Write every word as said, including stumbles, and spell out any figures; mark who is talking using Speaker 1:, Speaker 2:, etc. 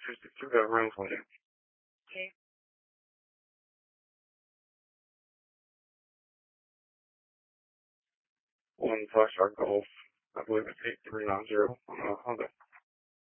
Speaker 1: sixty-two got room for you.
Speaker 2: Okay.
Speaker 1: One Foxtrot Golf. I believe it's eight three nine zero on uh, Honda.